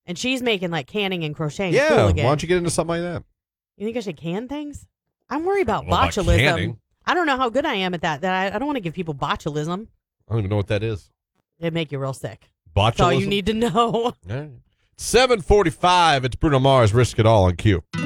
And she's making like canning and crocheting Yeah, cool why again. don't you get into something like that? You think I should can things? I'm worried about Well, about botulism. canning. I don't know how good I am at that. I don't want to give people botulism. I don't even know what that is. It'd make you real sick. Botulism? That's all you need to know. All right. 7:45. It's Bruno Mars. Risk It All on Q.